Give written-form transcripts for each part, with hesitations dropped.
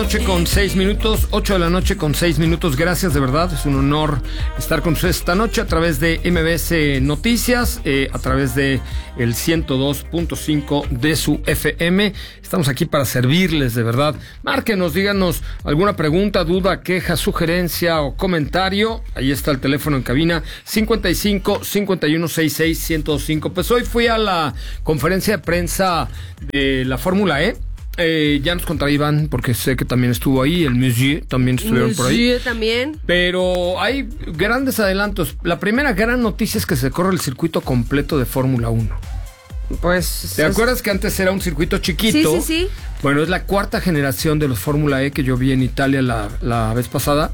Noche con 6 minutos, 8 de la noche con 6 minutos. Gracias, de verdad, es un honor estar con ustedes esta noche a través de MBS Noticias, a través de el 102.5 de su FM. Estamos aquí para servirles, de verdad. Márquenos, díganos alguna pregunta, duda, queja, sugerencia o comentario. Ahí está el teléfono en cabina, 55 51 66 105. Pues hoy fui a la conferencia de prensa de la Fórmula E. Ya nos contará Iván, porque sé que también estuvo ahí, el Monsieur también estuvieron por ahí. También. Pero hay grandes adelantos. La primera gran noticia es que se corre el circuito completo de Fórmula 1. Pues... ¿Te acuerdas que antes era un circuito chiquito? Sí. Bueno, es la cuarta generación de los Fórmula E que yo vi en Italia la vez pasada,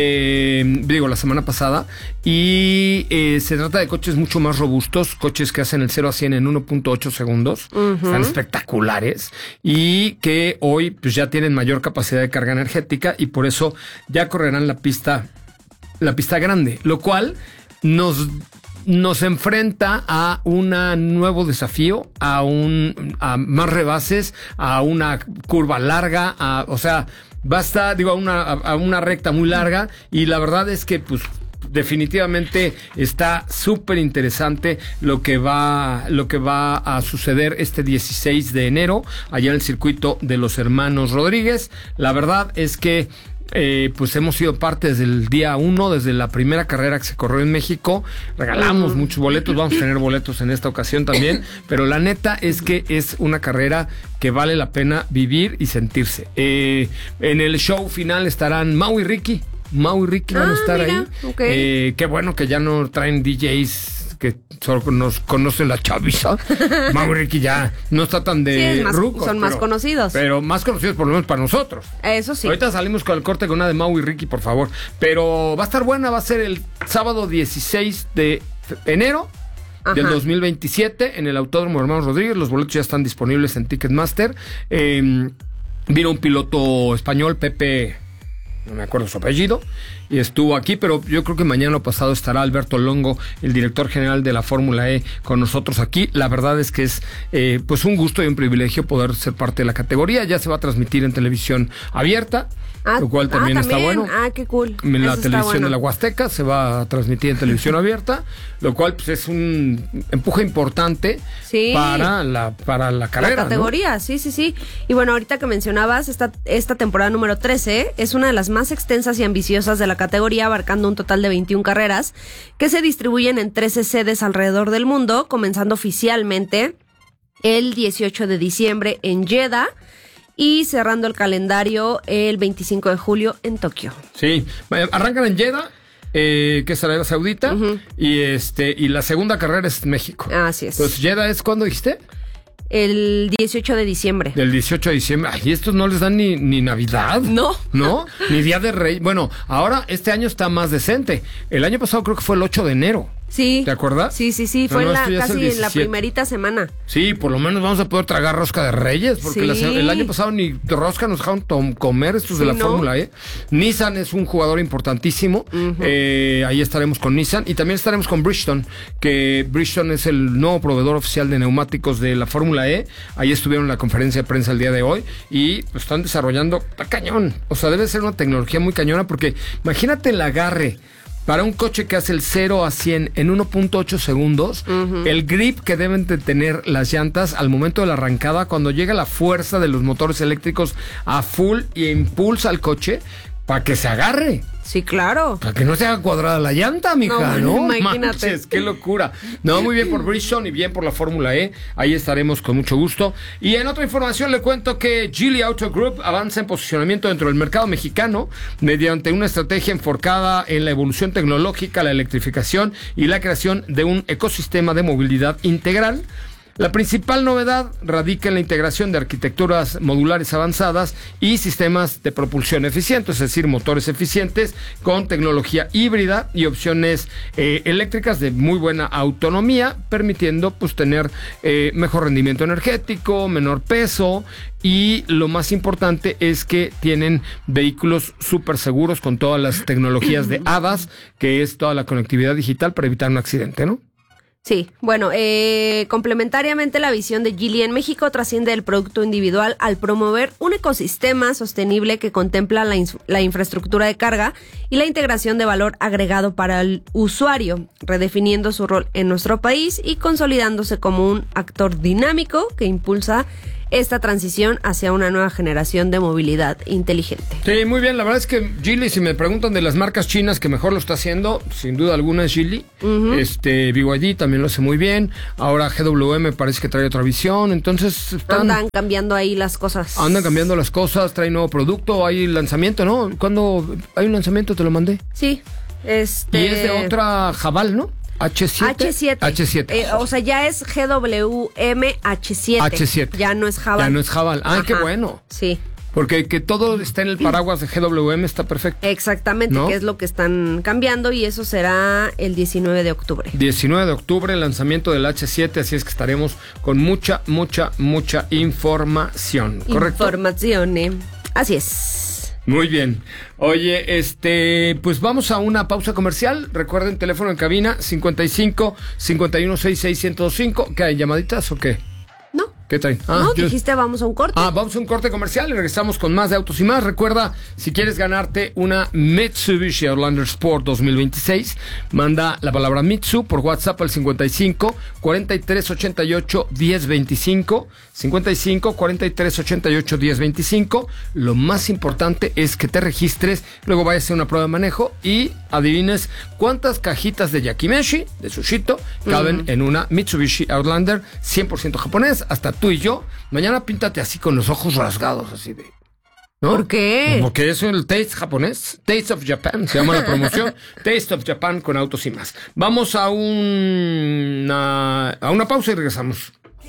la semana pasada, y se trata de coches mucho más robustos, coches que hacen el 0 a 100 en 1.8 segundos, están espectaculares, y que hoy pues ya tienen mayor capacidad de carga energética, y por eso ya correrán la pista grande, lo cual nos enfrenta a un nuevo desafío, a más rebases, a una curva larga, va a estar, a una recta muy larga, y la verdad es que, pues, definitivamente está súper interesante lo que va a suceder este 16 de enero, allá en el circuito de los Hermanos Rodríguez. La verdad es que pues hemos sido parte desde el día 1, desde la primera carrera que se corrió en México. Regalamos muchos boletos, vamos a tener boletos en esta ocasión también, pero la neta es que es una carrera que vale la pena vivir y sentirse. En el show final estarán Mau y Ricky van a estar ahí. Okay. Qué bueno que ya no traen DJs que solo nos conocen la chaviza. Mau y Ricky ya no está tan de rucos. Son más conocidos. Pero más conocidos por lo menos para nosotros. Eso sí. Ahorita salimos con el corte con una de Mau y Ricky, por favor. Pero va a estar buena, va a ser el sábado 16 de enero del 2027 en el Autódromo Hermanos Rodríguez. Los boletos ya están disponibles en Ticketmaster. Vino un piloto español, Pepe... no me acuerdo su apellido, y estuvo aquí, pero yo creo que mañana o pasado estará Alberto Longo, el director general de la Fórmula E, con nosotros aquí. La verdad es que es pues un gusto y un privilegio poder ser parte de la categoría. Ya se va a transmitir en televisión abierta, lo cual también está bueno. Qué cool. En la televisión de la Huasteca se va a transmitir en televisión abierta, lo cual pues es un empuje importante para la carrera. La categoría, ¿no? Sí. Y bueno, ahorita que mencionabas, esta temporada número 13 es una de las más extensas y ambiciosas de la categoría, abarcando un total de 21 carreras que se distribuyen en 13 sedes alrededor del mundo, comenzando oficialmente el 18 de diciembre en Jeddah y cerrando el calendario el 25 de julio en Tokio. Sí, arrancan en Jeddah, que es Arabia Saudita, y la segunda carrera es México. Así es. Pues Jeddah es, ¿cuándo dijiste? El 18 de diciembre. Del 18 de diciembre. Ay, estos no les dan ni Navidad. No. ¿No? Ni Día de Rey. Bueno, ahora este año está más decente. El año pasado creo que fue el 8 de enero. Sí. ¿Te acuerdas? Sí. Fue casi en la primerita semana. Sí, por lo menos vamos a poder tragar rosca de Reyes, porque el año pasado ni rosca nos dejaron comer estos de la Fórmula E. Nissan es un jugador importantísimo. Ahí estaremos con Nissan y también estaremos con Bridgestone, que Bridgestone es el nuevo proveedor oficial de neumáticos de la Fórmula E. Ahí estuvieron en la conferencia de prensa el día de hoy y pues, están desarrollando, está cañón. O sea, debe ser una tecnología muy cañona, porque imagínate el agarre para un coche que hace el 0 a 100 en 1.8 segundos, el grip que deben de tener las llantas al momento de la arrancada, cuando llega la fuerza de los motores eléctricos a full y impulsa al coche para que se agarre. Sí, claro. Para que no se haga cuadrada la llanta, mija, ¿no? Imagínate. Manches, qué locura. No, muy bien por Bridgestone y bien por la Fórmula E. Ahí estaremos con mucho gusto. Y en otra información le cuento que Geely Auto Group avanza en posicionamiento dentro del mercado mexicano mediante una estrategia enfocada en la evolución tecnológica, la electrificación y la creación de un ecosistema de movilidad integral. La principal novedad radica en la integración de arquitecturas modulares avanzadas y sistemas de propulsión eficientes, es decir, motores eficientes con tecnología híbrida y opciones eléctricas de muy buena autonomía, permitiendo pues tener mejor rendimiento energético, menor peso, y lo más importante es que tienen vehículos súper seguros con todas las tecnologías de ADAS, que es toda la conectividad digital para evitar un accidente, ¿no? Sí, bueno, complementariamente la visión de Geely en México trasciende el producto individual al promover un ecosistema sostenible que contempla la infraestructura de carga y la integración de valor agregado para el usuario, redefiniendo su rol en nuestro país y consolidándose como un actor dinámico que impulsa esta transición hacia una nueva generación de movilidad inteligente. Sí, muy bien. La verdad es que Geely, si me preguntan de las marcas chinas que mejor lo está haciendo, sin duda alguna es Geely. BYD también lo hace muy bien. Ahora GWM parece que trae otra visión. Entonces andan cambiando ahí las cosas. Andan cambiando las cosas, trae nuevo producto, hay lanzamiento, ¿no? ¿Cuándo hay un lanzamiento? Te lo mandé. Sí. Y es de otra Haval, ¿no? H7. O sea, ya es GWM H7. H7. Ya no es Haval. Ay, qué bueno. Sí. Porque que todo esté en el paraguas de GWM está perfecto. Exactamente, ¿no? Que es lo que están cambiando y eso será el 19 de octubre. 19 de octubre, el lanzamiento del H7, así es que estaremos con mucha información. ¿Correcto? Información, así es. Muy bien. Oye, pues vamos a una pausa comercial. Recuerden, teléfono en cabina 55 51 66 1025. ¿Qué hay, llamaditas o qué? No. ¿Qué traen? Dijiste vamos a un corte. Vamos a un corte comercial y regresamos con más de Autos y Más. Recuerda, si quieres ganarte una Mitsubishi Outlander Sport 2026, manda la palabra Mitsu por WhatsApp al 55 43 88 10 25. 55 43 88 10 25. Lo más importante es que te registres, luego vayas a hacer una prueba de manejo y adivines cuántas cajitas de yakimeshi, de sushito, caben en una Mitsubishi Outlander 100% japonés. Hasta tú y yo. Mañana píntate así con los ojos rasgados, así de... ¿no? ¿Por qué? Porque es el Taste japonés. Taste of Japan, se llama la promoción. Taste of Japan con Autos y Más. Vamos a una pausa y regresamos.